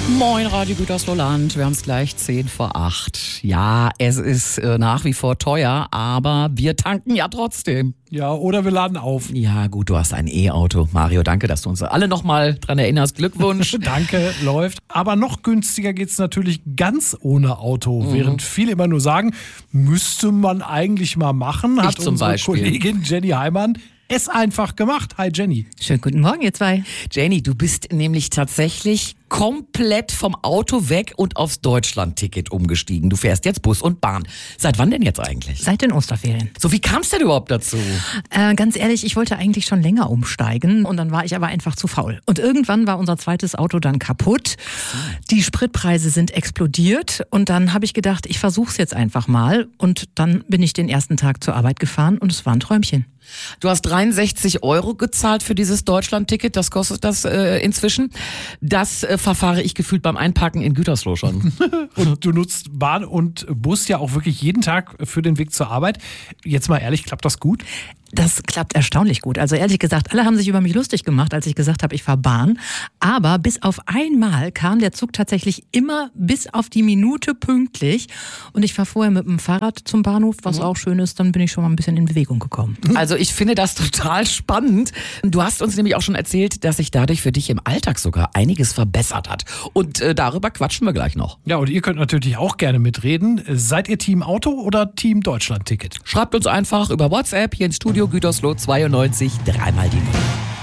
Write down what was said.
Moin, Radio Gütersloh-Land. Wir haben es gleich 7:50. Ja, es ist nach wie vor teuer, aber wir tanken ja trotzdem. Ja, oder wir laden auf. Ja, gut, du hast ein E-Auto. Mario, danke, dass du uns alle nochmal dran erinnerst. Glückwunsch. Danke, läuft. Aber noch günstiger geht's natürlich ganz ohne Auto. Während viele immer nur sagen, müsste man eigentlich mal machen, hat zum unsere Beispiel. Kollegin Jenny Heimann es einfach gemacht. Hi Jenny. Schönen guten Morgen, ihr zwei. Jenny, du bist nämlich tatsächlich komplett vom Auto weg und aufs Deutschland-Ticket umgestiegen. Du fährst jetzt Bus und Bahn. Seit wann denn jetzt eigentlich? Seit den Osterferien. So, wie kam es denn überhaupt dazu? Ganz ehrlich, ich wollte eigentlich schon länger umsteigen und dann war ich aber einfach zu faul. Und irgendwann war unser zweites Auto dann kaputt. Die Spritpreise sind explodiert und dann habe ich gedacht, ich versuch's jetzt einfach mal. Und dann bin ich den ersten Tag zur Arbeit gefahren und es war ein Träumchen. Du hast 63 € gezahlt für dieses Deutschland-Ticket, das kostet das inzwischen. Das verfahre ich gefühlt beim Einparken in Gütersloh schon. Und du nutzt Bahn und Bus ja auch wirklich jeden Tag für den Weg zur Arbeit. Jetzt mal ehrlich, klappt das gut? Das klappt erstaunlich gut. Also ehrlich gesagt, alle haben sich über mich lustig gemacht, als ich gesagt habe, ich fahre Bahn. Aber bis auf einmal kam der Zug tatsächlich immer bis auf die Minute pünktlich. Und ich fahre vorher mit dem Fahrrad zum Bahnhof, was auch schön ist. Dann bin ich schon mal ein bisschen in Bewegung gekommen. Also ich finde das total spannend. Du hast uns nämlich auch schon erzählt, dass sich dadurch für dich im Alltag sogar einiges verbessert hat. Und darüber quatschen wir gleich noch. Ja, und ihr könnt natürlich auch gerne mitreden. Seid ihr Team Auto oder Team Deutschland-Ticket? Schreibt uns einfach über WhatsApp hier ins Studio Gütersloh 92 3 mal die 0.